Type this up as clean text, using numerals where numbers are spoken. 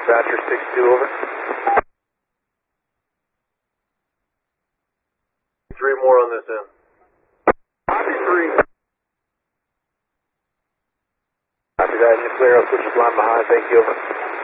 Dispatcher 6-2, over. 3 more on this end. Copy 3. Copy that, you're clear. I'll switch the line behind. Thank you, over.